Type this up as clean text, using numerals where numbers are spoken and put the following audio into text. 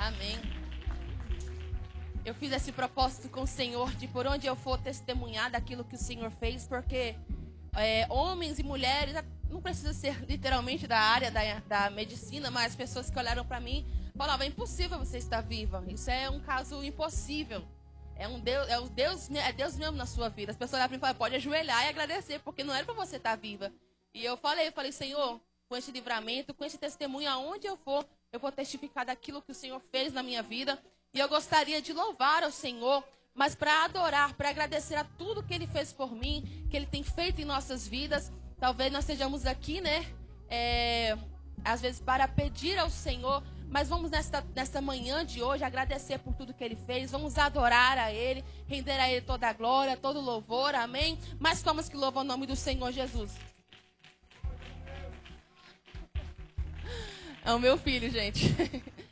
Amém. Eu fiz esse propósito com o Senhor de por onde eu for testemunhar daquilo que o Senhor fez, porque homens e mulheres, não precisa ser literalmente da área da medicina, mas pessoas que olharam para mim falavam: é impossível você estar viva. Isso é um caso impossível. É Deus mesmo na sua vida. As pessoas olharam para mim e falaram: pode ajoelhar e agradecer, porque não era para você estar viva. E eu falei: Senhor, com esse livramento, com esse testemunho, aonde eu for, eu vou testificar daquilo que o Senhor fez na minha vida. E eu gostaria de louvar ao Senhor, mas para adorar, para agradecer a tudo que Ele fez por mim, que Ele tem feito em nossas vidas. Talvez nós estejamos aqui, né? Às vezes para pedir ao Senhor, mas vamos nesta manhã de hoje agradecer por tudo que Ele fez. Vamos adorar a Ele, render a Ele toda a glória, todo o louvor, amém? Mas como que louvam o nome do Senhor Jesus? É o meu filho, gente.